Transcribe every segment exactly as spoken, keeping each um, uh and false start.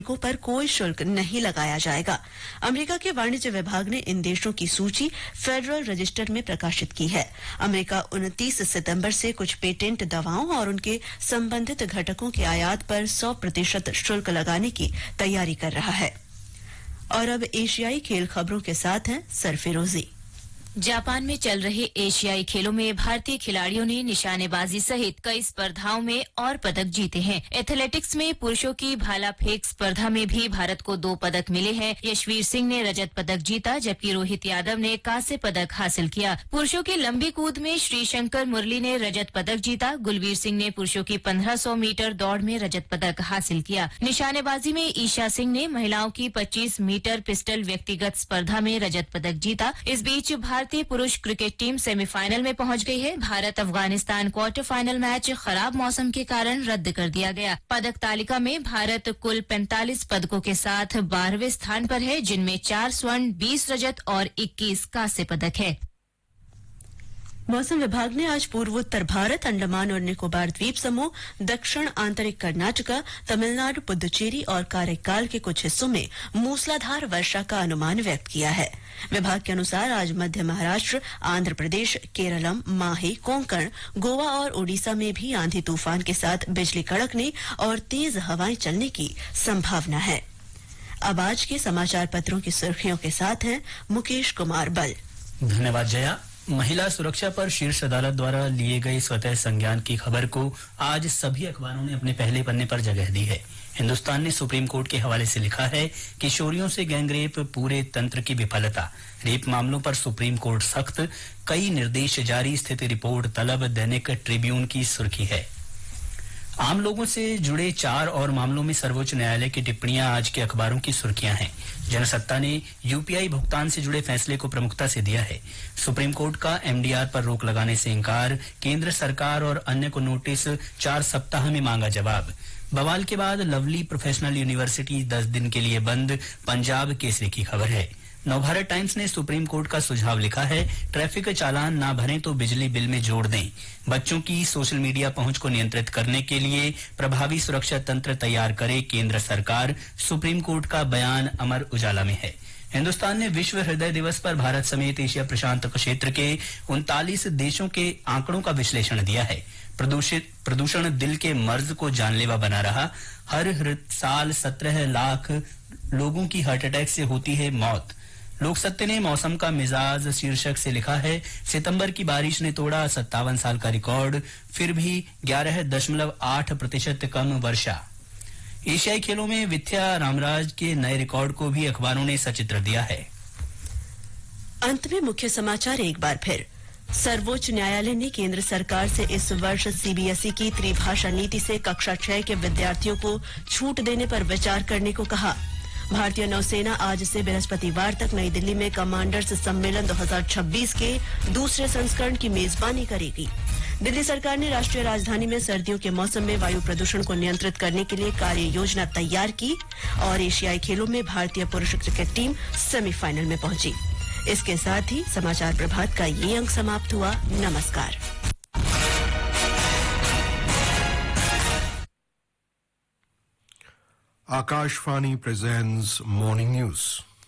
को पर कोई शुल्क नहीं लगाया जाएगा। अमेरिका के वाणिज्य विभाग ने इन देशों की सूची फेडरल रजिस्टर में प्रकाशित की है। अमेरिका उनतीस सितंबर से कुछ पेटेंट दवाओं और उनके संबंधित घटकों के आयात पर सौ प्रतिशत शुल्क लगाने की तैयारी कर रहा है। और अब एशियाई खेल खबरों के साथ हैं सरफिरोजी। जापान में चल रहे एशियाई खेलों में भारतीय खिलाड़ियों ने निशानेबाजी सहित कई स्पर्धाओं में और पदक जीते हैं। एथलेटिक्स में पुरुषों की भाला फेंक स्पर्धा में भी भारत को दो पदक मिले हैं। यशवीर सिंह ने रजत पदक जीता, जबकि रोहित यादव ने कांस्य पदक हासिल किया। पुरुषों की लंबी कूद में श्रीशंकर मुरली ने रजत पदक जीता। गुलवीर सिंह ने पुरुषों की पंद्रह सौ मीटर दौड़ में रजत पदक हासिल किया। निशानेबाजी में ईशा सिंह ने महिलाओं की पच्चीस मीटर पिस्टल व्यक्तिगत स्पर्धा में रजत पदक जीता। इस बीच भारतीय पुरुष क्रिकेट टीम सेमीफाइनल में पहुंच गई है। Bharat Afghanistan quarter final match खराब मौसम के कारण रद्द कर दिया गया। पदक तालिका में भारत कुल पैंतालीस पदकों के साथ बारहवें स्थान पर है, जिनमें चार स्वर्ण, बीस रजत और इक्कीस कांस्य पदक है। मौसम विभाग ने आज पूर्वोत्तर भारत, अंडमान और निकोबार द्वीप समूह, दक्षिण आंतरिक कर्नाटका, तमिलनाडु, पुदुचेरी और काரைकाल के कुछ हिस्सों में मूसलाधार वर्षा का अनुमान व्यक्त किया है। विभाग के अनुसार आज मध्य महाराष्ट्र, आंध्र प्रदेश, केरलम, माही, कोंकण, गोवा और ओडिशा में भी आंधी तूफान के साथ बिजली कड़कने और तेज हवाएं चलने की संभावना है। अब आज के समाचार पत्रों की सुर्खियों के साथ हैं मुकेश कुमार बल। धन्यवाद जया। महिला सुरक्षा पर शीर्ष अदालत द्वारा लिए गए स्वतः संज्ञान की खबर को आज सभी अखबारों ने अपने पहले पन्ने पर जगह दी है। हिंदुस्तान ने सुप्रीम कोर्ट के हवाले से लिखा है, किशोरियों से गैंगरेप पूरे तंत्र की विफलता, रेप मामलों पर सुप्रीम कोर्ट सख्त, कई निर्देश जारी, स्थिति रिपोर्ट तलब। दैनिक ट्रिब्यून की सुर्खी है। आम लोगों से जुड़े चार और मामलों में सर्वोच्च न्यायालय की टिप्पणियां आज के अखबारों की सुर्खियां हैं। जनसत्ता ने यूपीआई भुगतान से जुड़े फैसले को प्रमुखता से दिया है। सुप्रीम कोर्ट का एमडीआर पर रोक लगाने से इंकार, केंद्र सरकार और अन्य को नोटिस, चार सप्ताह में मांगा जवाब। बवाल के बाद लवली प्रोफेशनल यूनिवर्सिटी दस दिन के लिए बंद, पंजाब केसरी की खबर है। नवभारत टाइम्स ने सुप्रीम कोर्ट का सुझाव लिखा है, ट्रैफिक चालान ना भरें तो बिजली बिल में जोड़ दें। बच्चों की सोशल मीडिया पहुंच को नियंत्रित करने के लिए प्रभावी सुरक्षा तंत्र तैयार करे केंद्र सरकार, सुप्रीम कोर्ट का बयान अमर उजाला में है। हिंदुस्तान ने विश्व हृदय दिवस पर भारत समेत एशिया प्रशांत क्षेत्र के उनतालीस देशों के आंकड़ों का विश्लेषण दिया है। प्रदूषित प्रदूषण दिल के मर्ज को जानलेवा बना रहा। हर साल सत्रह लाख लोगों की हार्ट अटैक से होती है मौत। लोक सत्ते ने मौसम का मिजाज शीर्षक से लिखा है, सितंबर की बारिश ने तोड़ा सत्तावन साल का रिकॉर्ड, फिर भी ग्यारह दशमलव आठ प्रतिशत कम वर्षा। एशियाई खेलों में विथ्या रामराज के नए रिकॉर्ड को भी अखबारों ने सचित्र दिया है। अंत में मुख्य समाचार एक बार फिर। सर्वोच्च न्यायालय ने केंद्र सरकार से इस वर्ष सीबीएसई की त्रिभाषा नीति से कक्षा छह के विद्यार्थियों को छूट देने पर विचार करने को कहा। भारतीय नौसेना आज से बृहस्पतिवार तक नई दिल्ली में कमांडर्स सम्मेलन दो हज़ार छब्बीस के दूसरे संस्करण की मेजबानी करेगी। दिल्ली सरकार ने राष्ट्रीय राजधानी में सर्दियों के मौसम में वायु प्रदूषण को नियंत्रित करने के लिए कार्य योजना तैयार की। और एशियाई खेलों में भारतीय पुरुष क्रिकेट टीम सेमीफाइनल में पहुंची। इसके साथ ही समाचार प्रभात का ये अंक समाप्त हुआ। नमस्कार। Akashvani presents Morning News.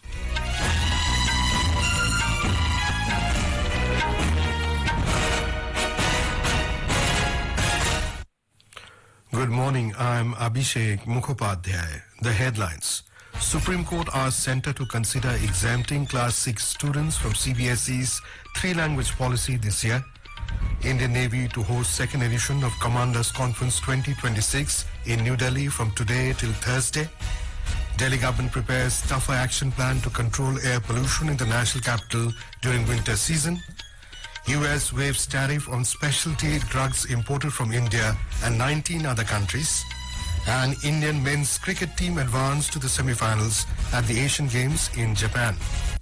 Good morning, I'm Abhishek Mukhopadhyay. The headlines. Supreme Court asked Centre to consider exempting Class six students from C B S E's three-language policy this year. Indian Navy to host second edition of Commanders Conference twenty twenty-six in New Delhi from today till Thursday. Delhi government prepares tougher action plan to control air pollution in the national capital during winter season. U S waives tariff on specialty drugs imported from India and nineteen other countries. And Indian men's cricket team advanced to the semi-finals at the Asian Games in Japan.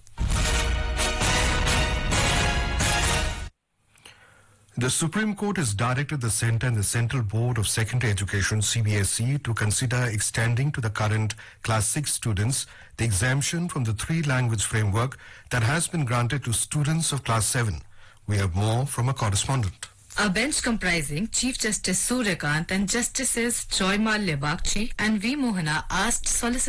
The Supreme Court has directed the Centre and the Central Board of Secondary Education C B S E to consider extending to the current Class six students the exemption from the three-language framework that has been granted to students of Class seven. We have more from a correspondent. A bench comprising Chief Justice Suryakant and Justices Joy Malya Bagchi and V. Mohana asked Solicitor